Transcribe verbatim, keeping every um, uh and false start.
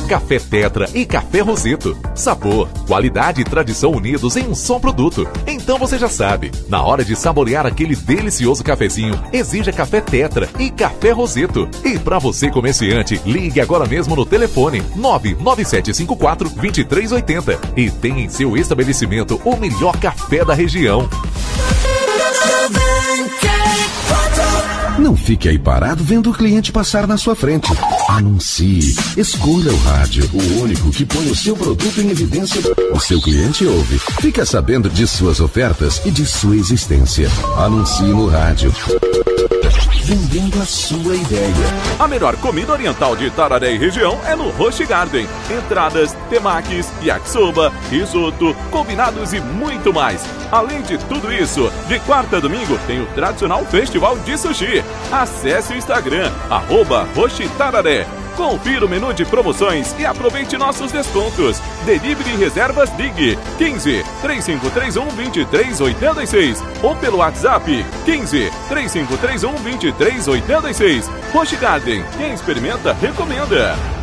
Café Tetra e Café Roseto. Sabor, qualidade e tradição unidos em um só produto. Então você já sabe, na hora de saborear aquele delicioso cafezinho, exija Café Tetra e Café Roseto. E para você comerciante, ligue agora mesmo no telefone nove nove sete cinco quatro, dois três oito zero e tenha em seu estabelecimento o melhor café da região. Não fique aí parado vendo o cliente passar na sua frente. Anuncie. Escolha o rádio, o único que põe o seu produto em evidência. O seu cliente ouve. Fica sabendo de suas ofertas e de sua existência. Anuncie no rádio. Vendendo a sua ideia. A melhor comida oriental de Itararé e região é no Roche Garden. Entradas, temakis, yakisoba, risoto, combinados e muito mais. Além de tudo isso, de quarta a domingo tem o tradicional festival de sushi. Acesse o Instagram, arroba Roche Itararé. Confira o menu de promoções e aproveite nossos descontos. Delivery e reservas Dig quinze, três cinco três um, dois três oito seis ou pelo WhatsApp quinze, três cinco três um, dois três oito seis. Roche Garden, quem experimenta, recomenda.